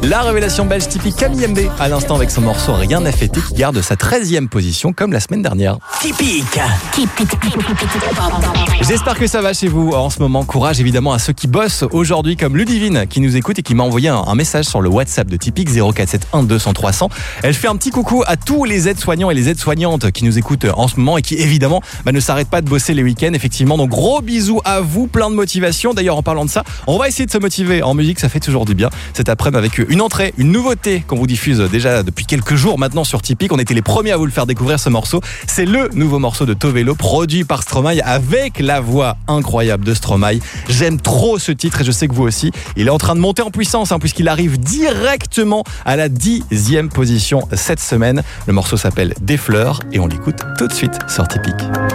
La révélation belge typique Camille MB à l'instant avec son morceau Rien n'a fêté qui garde sa 13e position comme la semaine dernière. Typique. J'espère que ça va chez vous en ce moment. Courage évidemment à ceux qui bossent aujourd'hui comme Ludivine qui nous écoute et qui m'a envoyé un message sur le WhatsApp de Typique 0471 200 300. Elle fait un petit coucou à tous les aides-soignants et les aides-soignantes qui nous écoutent en ce moment et qui évidemment ne s'arrêtent pas de bosser les week-ends effectivement. Donc gros bisous à vous, plein de motivation. D'ailleurs en parlant de ça, on va essayer de se motiver en musique, ça fait toujours du bien. Cet après-midi avec une entrée, une nouveauté qu'on vous diffuse déjà depuis quelques jours maintenant sur Typique. On était les premiers à vous le faire découvrir ce morceau. C'est le nouveau morceau de Tovelo produit par Stromae avec la voix incroyable de Stromae. J'aime trop ce titre et je sais que vous aussi. Il est en train de monter en puissance puisqu'il arrive directement à la 10e position cette semaine. Le morceau s'appelle Des fleurs et on l'écoute tout de suite sur Typique.